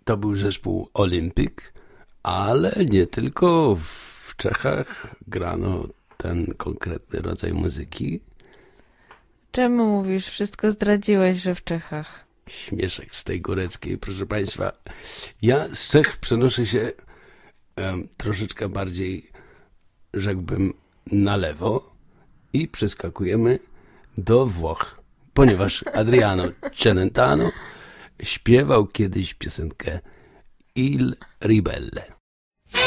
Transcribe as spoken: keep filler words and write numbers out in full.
to był zespół Olympic, ale nie tylko w Czechach grano ten konkretny rodzaj muzyki. Czemu mówisz? Wszystko zdradziłeś, że w Czechach. Śmieszek z tej góreckiej, proszę Państwa. Ja z Czech przenoszę się um, troszeczkę bardziej, rzekłbym, na lewo i przeskakujemy do Włoch, ponieważ Adriano Celentano śpiewał kiedyś piosenkę Il Ribelle.